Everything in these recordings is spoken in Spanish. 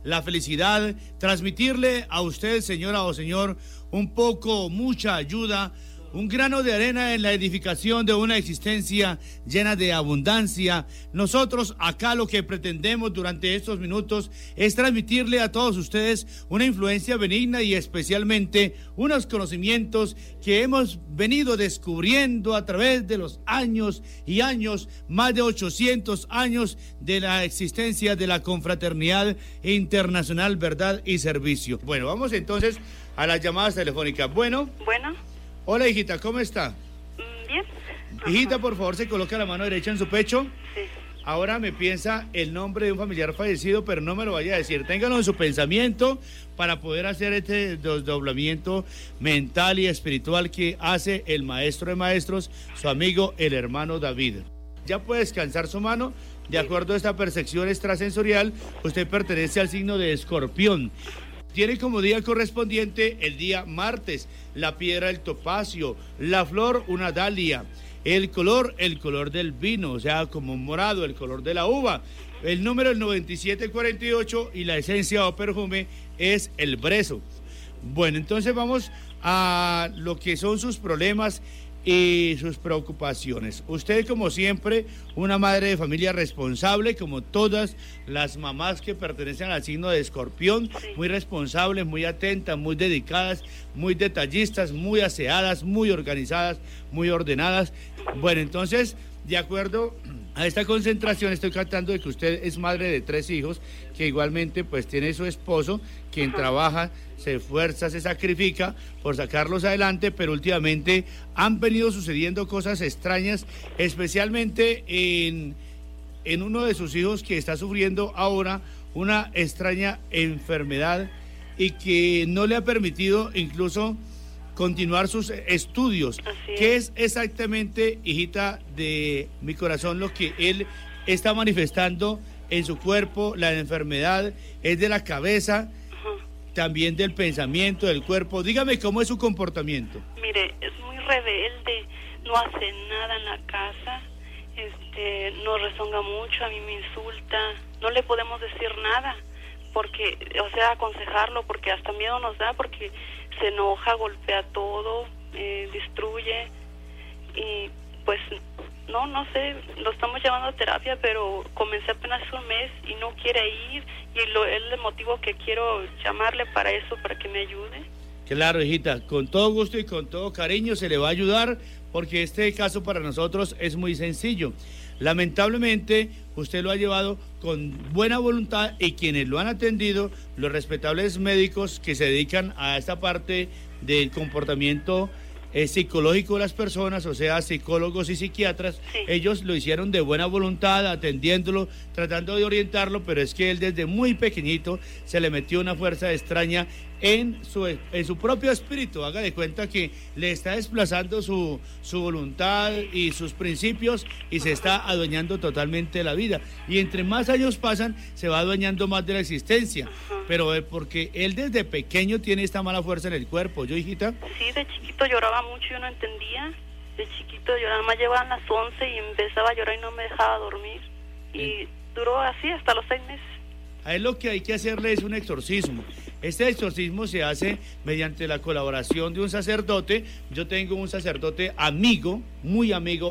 la felicidad, transmitirle a usted, señora o señor, un poco, mucha ayuda, un grano de arena en la edificación de una existencia llena de abundancia. Nosotros acá lo que pretendemos durante estos minutos es transmitirle a todos ustedes una influencia benigna y especialmente unos conocimientos que hemos venido descubriendo a través de los años y años, más de 800 años de la existencia de la Confraternidad Internacional Verdad y Servicio. Bueno, vamos entonces a las llamadas telefónicas. Bueno. Hola, hijita, ¿cómo está? Bien. Hijita, por favor, se coloca la mano derecha en su pecho. Sí. Ahora me piensa el nombre de un familiar fallecido, pero no me lo vaya a decir. Téngalo en su pensamiento para poder hacer este desdoblamiento mental y espiritual que hace el maestro de maestros, su amigo, el hermano David. Ya puede descansar su mano. De acuerdo a esta percepción extrasensorial, usted pertenece al signo de Escorpión. Tiene como día correspondiente el día martes, la piedra el topacio, la flor una dalia, el color del vino, o sea, como morado, el color de la uva, el número el 9748 y la esencia o perfume es el brezo. Bueno, entonces vamos a lo que son sus problemas y sus preocupaciones. Usted, como siempre, una madre de familia responsable, como todas las mamás que pertenecen al signo de Escorpión, sí. Muy responsables, muy atentas, muy dedicadas, muy detallistas, muy aseadas, muy organizadas, muy ordenadas. Bueno, entonces, de acuerdo a esta concentración, estoy captando de que usted es madre de 3 hijos, que igualmente pues tiene su esposo, quien trabaja, se esfuerza, se sacrifica por sacarlos adelante, pero últimamente han venido sucediendo cosas extrañas, especialmente en uno de sus hijos que está sufriendo ahora una extraña enfermedad y que no le ha permitido incluso continuar sus estudios. ¿Qué es exactamente, hijita de mi corazón, lo que él está manifestando en su cuerpo? La enfermedad es de la cabeza, también del pensamiento, del cuerpo. Dígame cómo es su comportamiento. Mire, es muy rebelde, no hace nada en la casa, nos rezonga mucho, a mí me insulta, no le podemos decir nada, porque, o sea, aconsejarlo, porque hasta miedo nos da, porque se enoja, golpea todo, destruye, y pues no sé, lo estamos llevando a terapia, pero comencé apenas un mes y no quiere ir, y es el motivo que quiero llamarle para eso, para que me ayude. Claro, hijita, con todo gusto y con todo cariño se le va a ayudar, porque este caso para nosotros es muy sencillo. Lamentablemente, usted lo ha llevado con buena voluntad y quienes lo han atendido, los respetables médicos que se dedican a esta parte del comportamiento psicológico de las personas, o sea, psicólogos y psiquiatras, sí. Ellos lo hicieron de buena voluntad, atendiéndolo, tratando de orientarlo, pero es que él desde muy pequeñito se le metió una fuerza extraña en su propio espíritu. Haga de cuenta que le está desplazando su voluntad y sus principios y se está adueñando totalmente de la vida. Y entre más años pasan, se va adueñando más de la existencia. Pero porque él desde pequeño tiene esta mala fuerza en el cuerpo. ¿Yo, hijita? Sí, de chiquito lloraba mucho y yo no entendía. De chiquito lloraba, más llegaban las 11 y empezaba a llorar y no me dejaba dormir. Y duró así hasta los 6 meses. A él lo que hay que hacerle es un exorcismo. Este exorcismo se hace mediante la colaboración de un sacerdote. Yo tengo un sacerdote amigo, muy amigo.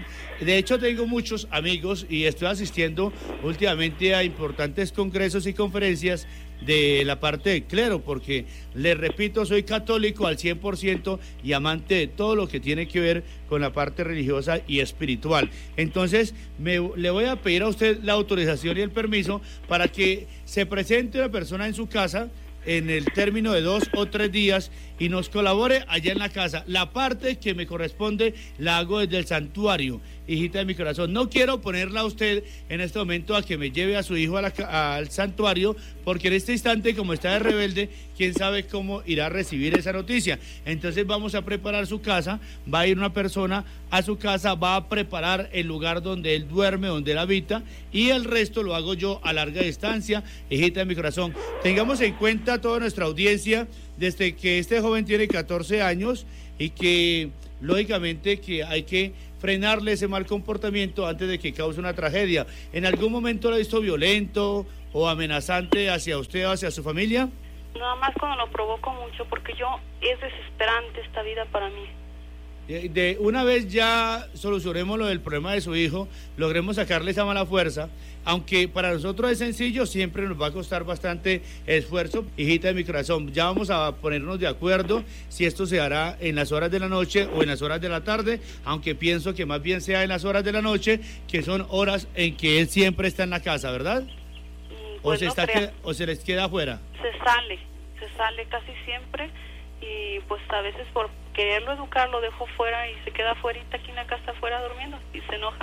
De hecho, tengo muchos amigos y estoy asistiendo últimamente a importantes congresos y conferencias de la parte del clero, porque, les repito, soy católico al 100% y amante de todo lo que tiene que ver con la parte religiosa y espiritual. Entonces, le voy a pedir a usted la autorización y el permiso para que se presente una persona en su casa en el término de 2 o 3 días y nos colabore allá en la casa. La parte que me corresponde la hago desde el santuario, hijita de mi corazón. No quiero ponerla a usted en este momento a que me lleve a su hijo al santuario, porque en este instante, como está de rebelde, quién sabe cómo irá a recibir esa noticia. Entonces vamos a preparar su casa, va a ir una persona a su casa, va a preparar el lugar donde él duerme, donde él habita, y el resto lo hago yo a larga distancia, hijita de mi corazón. Tengamos en cuenta toda nuestra audiencia, desde que este joven tiene 14 años y que lógicamente que hay que frenarle ese mal comportamiento antes de que cause una tragedia. En algún momento lo ha visto violento o amenazante hacia usted o hacia su familia? Nada más cuando lo provoco mucho, porque es desesperante esta vida para mí. De una vez ya solucionemos lo del problema de su hijo, logremos sacarle esa mala fuerza, aunque para nosotros es sencillo, siempre nos va a costar bastante esfuerzo. Hijita de mi corazón, ya vamos a ponernos de acuerdo si esto se hará en las horas de la noche o en las horas de la tarde, aunque pienso que más bien sea en las horas de la noche, que son horas en que él siempre está en la casa, ¿verdad? Pues ¿O se les queda afuera? Se sale casi siempre, y pues a veces por quererlo educar lo dejo fuera y se queda afuera aquí en la casa afuera durmiendo y se enoja.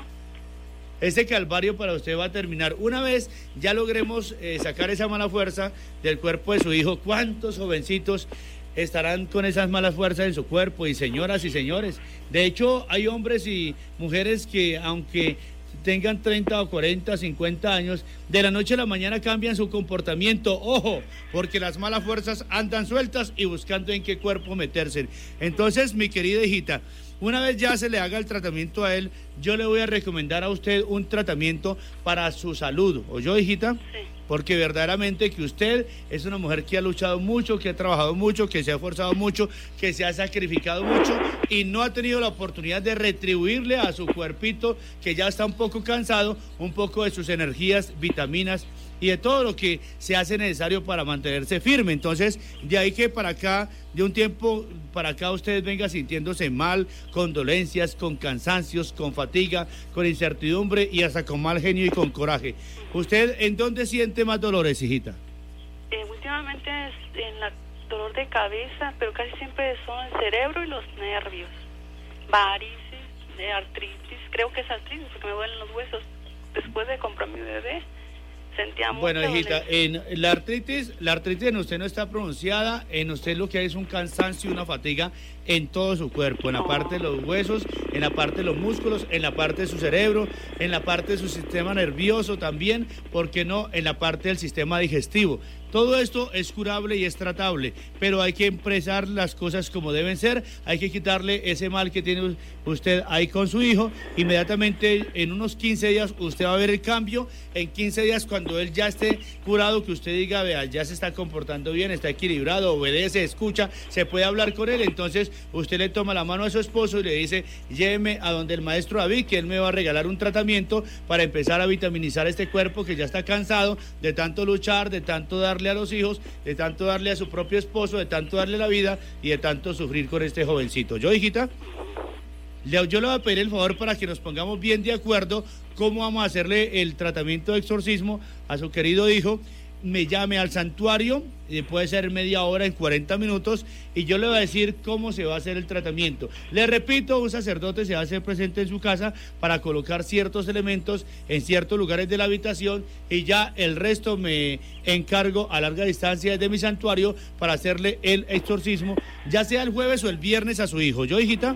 Ese calvario para usted va a terminar. Una vez ya logremos sacar esa mala fuerza del cuerpo de su hijo, ¿cuántos jovencitos estarán con esas malas fuerzas en su cuerpo? Y señoras y señores, de hecho hay hombres y mujeres que aunque tengan 30 o 40, 50 años, de la noche a la mañana cambian su comportamiento. Ojo, porque las malas fuerzas andan sueltas y buscando en qué cuerpo meterse. Entonces, mi querida hijita, una vez ya se le haga el tratamiento a él, yo le voy a recomendar a usted un tratamiento para su salud. ¿Oyó, hijita? Sí. Porque verdaderamente que usted es una mujer que ha luchado mucho, que ha trabajado mucho, que se ha esforzado mucho, que se ha sacrificado mucho y no ha tenido la oportunidad de retribuirle a su cuerpito, que ya está un poco cansado, un poco de sus energías, vitaminas y de todo lo que se hace necesario para mantenerse firme. Entonces, de ahí que para acá, de un tiempo para acá, usted venga sintiéndose mal, con dolencias, con cansancios, con fatiga, con incertidumbre y hasta con mal genio y con coraje. ¿Usted en dónde siente más dolores, hijita? Últimamente es en el dolor de cabeza, pero casi siempre son el cerebro y los nervios. Varices, artritis, creo que es artritis porque me duelen los huesos. Después de comprar mi bebé, sentía mucho. Bueno, hijita, en la artritis en usted no está pronunciada, en usted lo que hay es un cansancio y una fatiga en todo su cuerpo, en la parte de los huesos, en la parte de los músculos, en la parte de su cerebro, en la parte de su sistema nervioso también, ¿por qué no? En la parte del sistema digestivo. Todo esto es curable y es tratable, pero hay que expresar las cosas como deben ser, hay que quitarle ese mal que tiene usted ahí con su hijo. Inmediatamente en unos 15 días usted va a ver el cambio. En 15 días, cuando él ya esté curado, que usted diga, vea, ya se está comportando bien, está equilibrado, obedece, escucha, se puede hablar con él. Entonces usted le toma la mano a su esposo y le dice, lléveme a donde el maestro David, que él me va a regalar un tratamiento para empezar a vitaminizar este cuerpo que ya está cansado de tanto luchar, de tanto darle a los hijos, de tanto darle a su propio esposo, de tanto darle la vida y de tanto sufrir con este jovencito. ¿Yo, hijita? Yo le voy a pedir el favor para que nos pongamos bien de acuerdo cómo vamos a hacerle el tratamiento de exorcismo a su querido hijo. Me llame al santuario, puede ser media hora, en 40 minutos, y yo le voy a decir cómo se va a hacer el tratamiento. Le repito, un sacerdote se va a hacer presente en su casa para colocar ciertos elementos en ciertos lugares de la habitación, y ya el resto me encargo a larga distancia desde mi santuario para hacerle el exorcismo, ya sea el jueves o el viernes a su hijo. ¿Yo, hijita?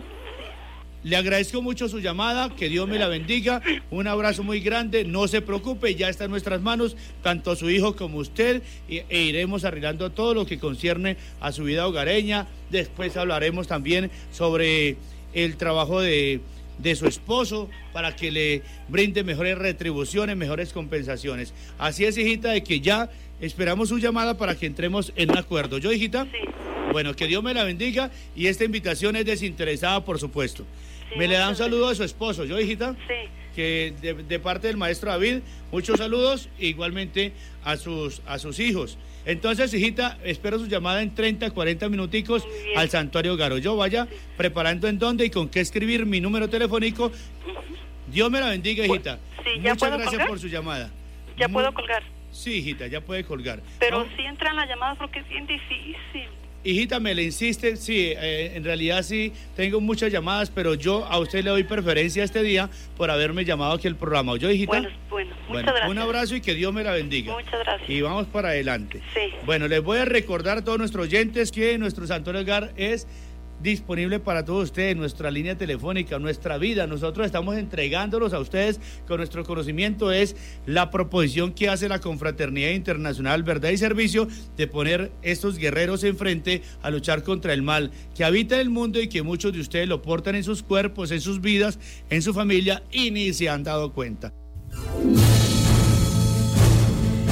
Le agradezco mucho su llamada, que Dios me la bendiga, un abrazo muy grande, no se preocupe, ya está en nuestras manos, tanto su hijo como usted, e iremos arreglando todo lo que concierne a su vida hogareña. Después hablaremos también sobre el trabajo de su esposo para que le brinde mejores retribuciones, mejores compensaciones. Así es, hijita, de que ya esperamos su llamada para que entremos en un acuerdo. ¿Yo, hijita? Sí. Bueno, que Dios me la bendiga, y esta invitación es desinteresada, por supuesto. Sí, me le da un saludo a su esposo, ¿yo, hijita? Sí. Que de parte del maestro David, muchos saludos, igualmente a sus hijos. Entonces, hijita, espero su llamada en 30, 40 minuticos al Santuario Garo. Yo vaya preparando en dónde y con qué escribir mi número telefónico. Dios me la bendiga, hijita. Sí, ¿ya muchas puedo gracias colgar? por su llamada. ¿Ya puedo colgar? Sí, hijita, ya puede colgar. Pero ¿no? sí entran las llamadas porque es bien difícil. Hijita, me le insiste, sí, en realidad sí, tengo muchas llamadas, pero yo a usted le doy preferencia este día por haberme llamado aquí al programa. ¿Yo, hijita? Bueno, muchas gracias. Un abrazo y que Dios me la bendiga. Muchas gracias. Y vamos para adelante. Sí. Bueno, les voy a recordar a todos nuestros oyentes que nuestro Santuario Hogar es disponible para todos ustedes, nuestra línea telefónica, nuestra vida. Nosotros estamos entregándolos a ustedes con nuestro conocimiento. Es la proposición que hace la Confraternidad Internacional Verdad y Servicio de poner estos guerreros enfrente a luchar contra el mal que habita el mundo y que muchos de ustedes lo portan en sus cuerpos, en sus vidas, en su familia y ni se han dado cuenta.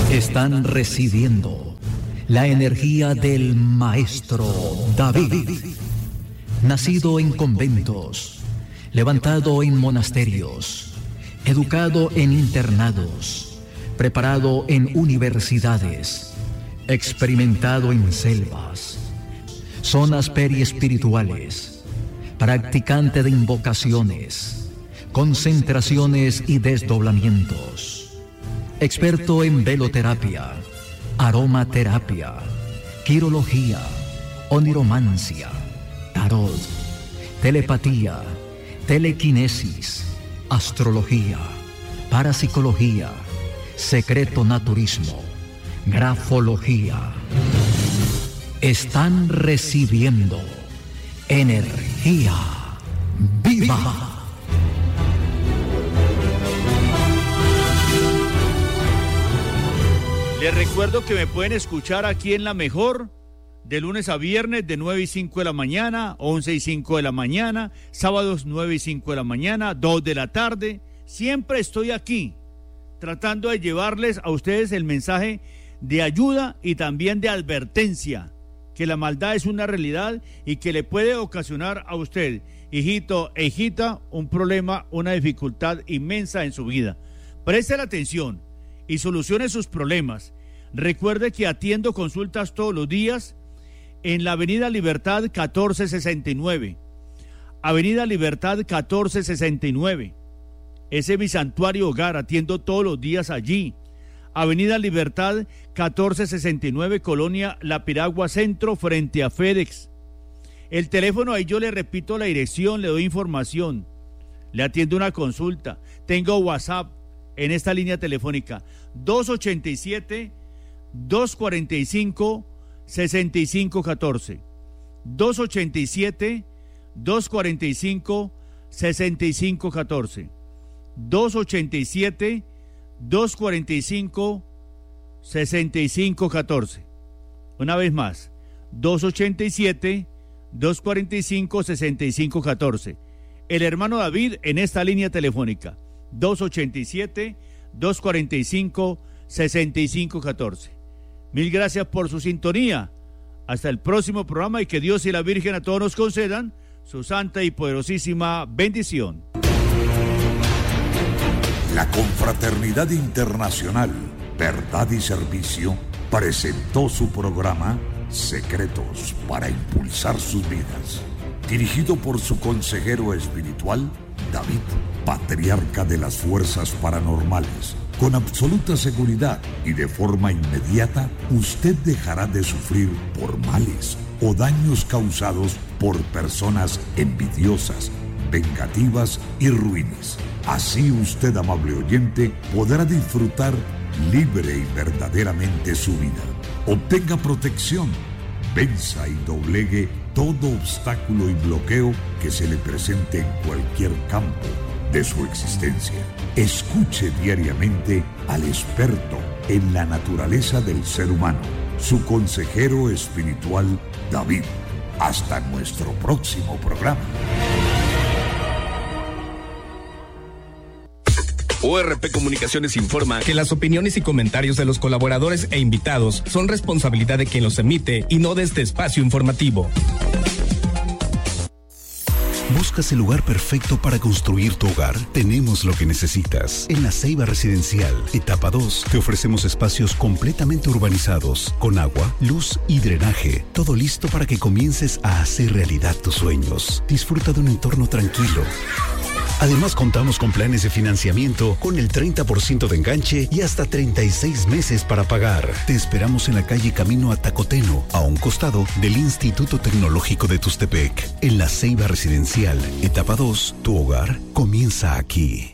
Están recibiendo la energía del maestro David, nacido en conventos, levantado en monasterios, educado en internados, preparado en universidades, experimentado en selvas, zonas periespirituales, practicante de invocaciones, concentraciones y desdoblamientos, experto en veloterapia, aromaterapia, quirología, oniromancia, tarot, telepatía, telequinesis, astrología, parapsicología, secreto naturismo, grafología. Están recibiendo energía viva. Les recuerdo que me pueden escuchar aquí en La Mejor, de lunes a viernes, de 9 y 5 de la mañana, 11 y 5 de la mañana, sábados 9 y 5 de la mañana, 2 de la tarde. Siempre estoy aquí, tratando de llevarles a ustedes el mensaje de ayuda y también de advertencia, que la maldad es una realidad y que le puede ocasionar a usted, hijito e hijita, un problema, una dificultad inmensa en su vida. Preste la atención y solucione sus problemas. Recuerde que atiendo consultas todos los días en la Avenida Libertad 1469. Avenida Libertad 1469. Ese es mi santuario hogar, atiendo todos los días allí. Avenida Libertad 1469, Colonia La Piragua Centro, frente a FedEx. El teléfono, ahí yo le repito la dirección, le doy información, le atiendo una consulta. Tengo WhatsApp en esta línea telefónica, 287-245-6514. 287-245-6514. 287-245-6514. Una vez más, 287-245-6514. El hermano David en esta línea telefónica, 287-245-6514. Mil gracias por su sintonía. Hasta el próximo programa y que Dios y la Virgen a todos nos concedan su santa y poderosísima bendición. La Confraternidad Internacional Verdad y Servicio presentó su programa Secretos para Impulsar Sus Vidas, dirigido por su consejero espiritual, David, patriarca de las fuerzas paranormales. Con absoluta seguridad y de forma inmediata, usted dejará de sufrir por males o daños causados por personas envidiosas, vengativas y ruines. Así usted, amable oyente, podrá disfrutar libre y verdaderamente su vida. Obtenga protección, venza y doblegue todo obstáculo y bloqueo que se le presente en cualquier campo de su existencia. Escuche diariamente al experto en la naturaleza del ser humano, su consejero espiritual, David. Hasta nuestro próximo programa. ORP Comunicaciones informa que las opiniones y comentarios de los colaboradores e invitados son responsabilidad de quien los emite y no de este espacio informativo. ¿Buscas el lugar perfecto para construir tu hogar? Tenemos lo que necesitas. En La Ceiba Residencial, etapa 2, te ofrecemos espacios completamente urbanizados, con agua, luz y drenaje. Todo listo para que comiences a hacer realidad tus sueños. Disfruta de un entorno tranquilo. Además, contamos con planes de financiamiento con el 30% de enganche y hasta 36 meses para pagar. Te esperamos en la calle Camino a Tacoteno, a un costado del Instituto Tecnológico de Tustepec. En La Ceiba Residencial, etapa 2, tu hogar comienza aquí.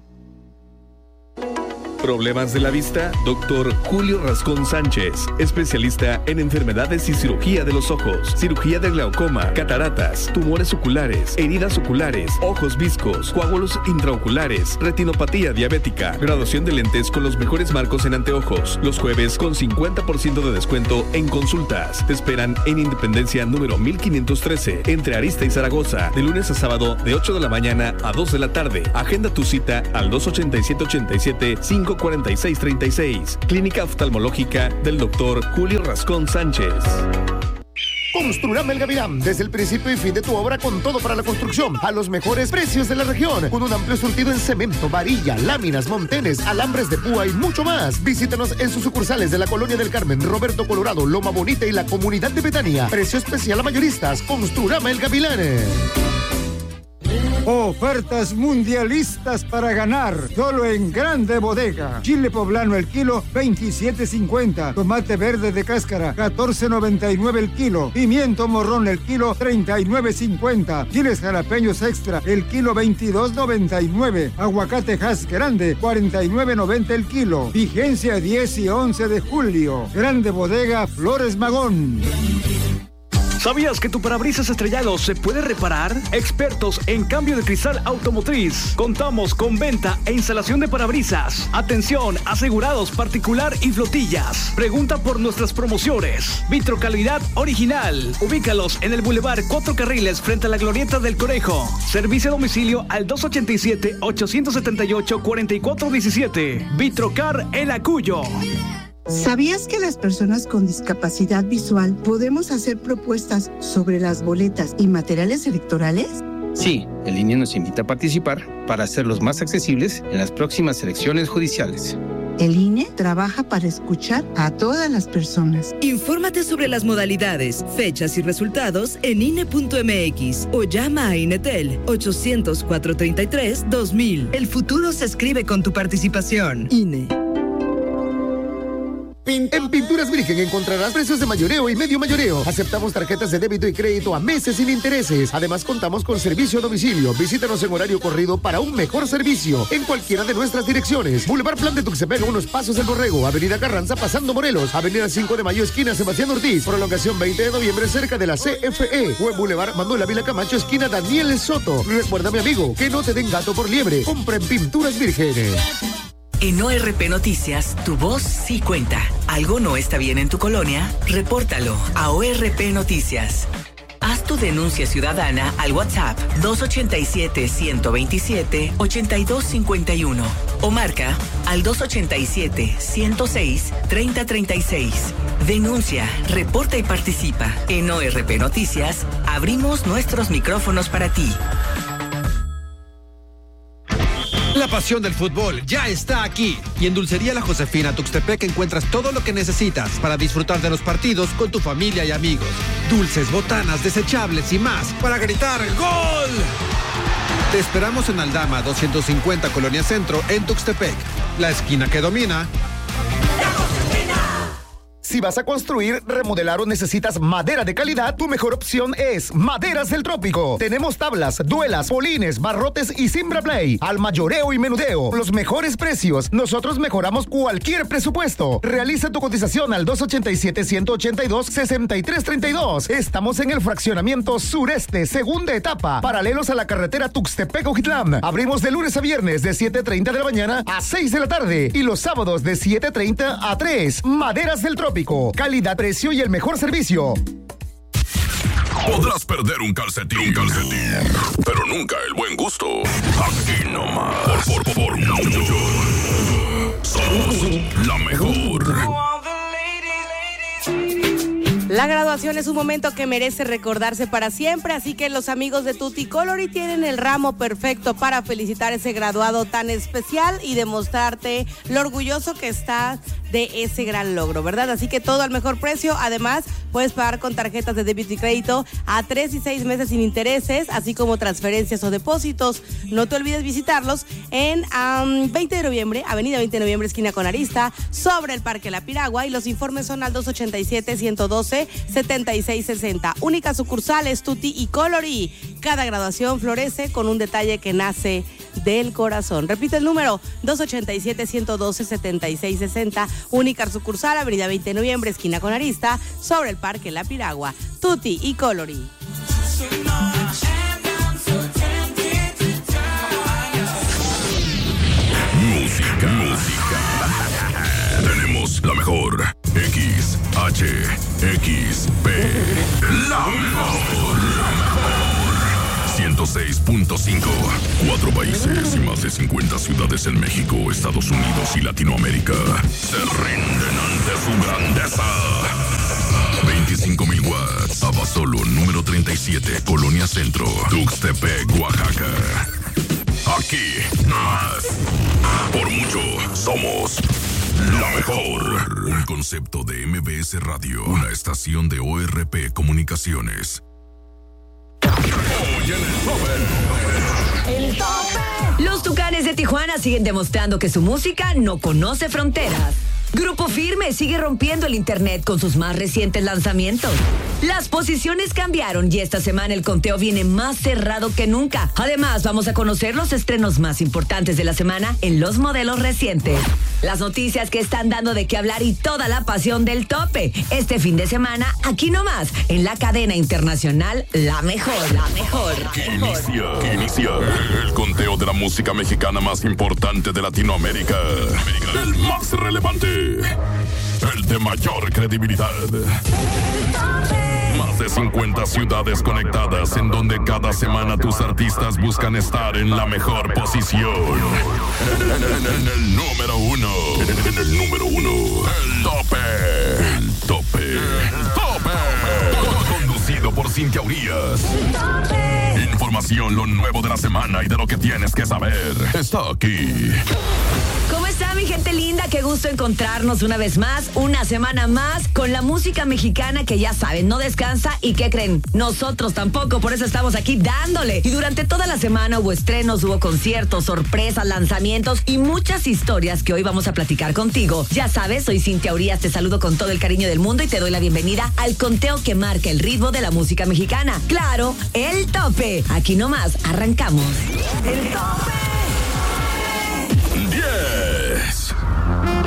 ¿Problemas de la vista? Doctor Julio Rascón Sánchez, especialista en enfermedades y cirugía de los ojos, cirugía de glaucoma, cataratas, tumores oculares, heridas oculares, ojos viscos, coágulos intraoculares, retinopatía diabética, graduación de lentes con los mejores marcos en anteojos. Los jueves con 50% de descuento en consultas. Te esperan en Independencia número 1513, entre Arista y Zaragoza, de lunes a sábado de 8 de la mañana a 2 de la tarde. Agenda tu cita al 287-87-5 809-545-4636. Clínica Oftalmológica del Dr. Julio Rascón Sánchez. Construrama El Gavilán, desde el principio y fin de tu obra, con todo para la construcción, a los mejores precios de la región, con un amplio surtido en cemento, varilla, láminas, montenes, alambres de púa y mucho más. Visítanos en sus sucursales de la Colonia del Carmen, Roberto Colorado, Loma Bonita y la Comunidad de Betania. Precio especial a mayoristas. Construrama El Gavilán. Ofertas mundialistas para ganar, solo en Grande Bodega. Chile poblano el kilo, 27.50. Tomate verde de cáscara, 14.99 el kilo. Pimiento morrón el kilo, 39.50. Chiles jalapeños extra, el kilo, 22.99. Aguacate Hass grande, 49.90 el kilo. Vigencia 10 y 11 de julio. Grande Bodega Flores Magón. ¿Sabías que tu parabrisas estrellado se puede reparar? Expertos en cambio de cristal automotriz. Contamos con venta e instalación de parabrisas. Atención, asegurados particular y flotillas. Pregunta por nuestras promociones. Vitrocalidad original. Ubícalos en el Boulevard 4 Carriles frente a la Glorieta del Conejo. Servicio a domicilio al 287-878-4417. Vitrocar El Acuyo. ¿Sabías que las personas con discapacidad visual podemos hacer propuestas sobre las boletas y materiales electorales? Sí, el INE nos invita a participar para hacerlos más accesibles en las próximas elecciones judiciales. El INE trabaja para escuchar a todas las personas. Infórmate sobre las modalidades, fechas y resultados en INE.mx o llama a INETEL 800-433-2000. El futuro se escribe con tu participación. INE. En Pinturas Virgen encontrarás precios de mayoreo y medio mayoreo. Aceptamos tarjetas de débito y crédito a meses sin intereses. Además, contamos con servicio a domicilio. Visítanos en horario corrido para un mejor servicio en cualquiera de nuestras direcciones. Boulevard Plan de Tuxtepec, unos pasos del Borrego. Avenida Carranza, pasando Morelos. Avenida 5 de Mayo, esquina Sebastián Ortiz. Prolongación 20 de noviembre, cerca de la CFE. O en Boulevard Manuel Ávila Camacho, esquina Daniel Soto. Recuerda, mi amigo, que no te den gato por liebre. Compra en Pinturas Virgen. En ORP Noticias, tu voz sí cuenta. ¿Algo no está bien en tu colonia? Repórtalo a ORP Noticias. Haz tu denuncia ciudadana al WhatsApp 287-127-8251 o marca al 287-106-3036. Denuncia, reporta y participa. En ORP Noticias, abrimos nuestros micrófonos para ti. La pasión del fútbol ya está aquí. Y en Dulcería La Josefina Tuxtepec encuentras todo lo que necesitas para disfrutar de los partidos con tu familia y amigos. Dulces, botanas, desechables y más para gritar ¡Gol! Te esperamos en Aldama 250 Colonia Centro en Tuxtepec. La esquina que domina. Si vas a construir, remodelar o necesitas madera de calidad, tu mejor opción es Maderas del Trópico. Tenemos tablas, duelas, polines, barrotes y Simbra Play. Al mayoreo y menudeo, los mejores precios. Nosotros mejoramos cualquier presupuesto. Realiza tu cotización al 287-182-6332. Estamos en el fraccionamiento sureste, segunda etapa, paralelos a la carretera Tuxtepec-Ojitlán. Abrimos de lunes a viernes de 7:30 de la mañana a 6 de la tarde y los sábados de 7:30 a 3. Maderas del Trópico. Calidad, precio y el mejor servicio. Podrás perder un calcetín, pero nunca el buen gusto. Aquí nomás. Por mucho. Somos la mejor. La graduación es un momento que merece recordarse para siempre, así que los amigos de Tutti Colori tienen el ramo perfecto para felicitar a ese graduado tan especial y demostrarte lo orgulloso que estás de ese gran logro, ¿verdad? Así que todo al mejor precio. Además, puedes pagar con tarjetas de débito y crédito a 3 y 6 meses sin intereses, así como transferencias o depósitos. No te olvides visitarlos en 20 de noviembre, Avenida 20 de noviembre, esquina con Arista, sobre el Parque La Piragua, y los informes son al 287-112-7660. Única sucursal es Tutti y Colori. Cada graduación florece con un detalle que nace del corazón. Repite el número, 287-112-7660. Única sucursal, Avenida 20 de noviembre, esquina con Arista, sobre el Parque La Piragua. Tutti y Colori. Música. Tenemos la mejor. XHXP. La mejor. 106.5. 4 países y más de 50 ciudades en México, Estados Unidos y Latinoamérica se rinden ante su grandeza. 25,000 watts. Abasolo, número 37, Colonia Centro, Tuxtepec, Oaxaca. Aquí, más. Por mucho, somos la mejor. Un concepto de MBS Radio, una estación de ORP Comunicaciones. Hoy en El tope. Los Tucanes de Tijuana siguen demostrando que su música no conoce fronteras. Grupo Firme sigue rompiendo el internet con sus más recientes lanzamientos. Las posiciones cambiaron y esta semana el conteo viene más cerrado que nunca. Además, vamos a conocer los estrenos más importantes de la semana en los modelos recientes. Las noticias que están dando de qué hablar y toda la pasión del tope. Este fin de semana, aquí nomás, en la cadena internacional La Mejor. La Mejor. Inicia el conteo de la música mexicana más importante de Latinoamérica. El más relevante. El de mayor credibilidad. Más de 50 ciudades conectadas en donde cada semana tus artistas buscan estar en la mejor posición. En el número uno. En el número uno. El tope. El tope. El tope. Conducido por Cintia Urias. Información, lo nuevo de la semana y de lo que tienes que saber. Está aquí. ¿Cómo está mi gente linda? Qué gusto encontrarnos una vez más, una semana más, con la música mexicana que ya saben, no descansa. ¿Y qué creen? Nosotros tampoco, por eso estamos aquí dándole. Y durante toda la semana hubo estrenos, hubo conciertos, sorpresas, lanzamientos y muchas historias que hoy vamos a platicar contigo. Ya sabes, soy Cintia Urias, te saludo con todo el cariño del mundo y te doy la bienvenida al conteo que marca el ritmo de la música mexicana. Claro, el tope. Aquí nomás, arrancamos. El tope. 10.